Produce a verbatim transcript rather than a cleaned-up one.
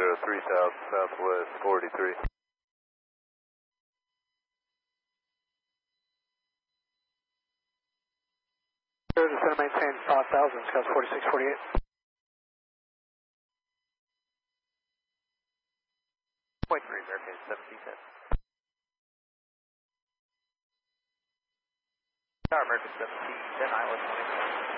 zero three south, southwest forty-three. Descend and maintain five thousand, Scouts forty-six forty-eight. Point three, American seventeen ten. Tower American seventeen ten, I L S twenty.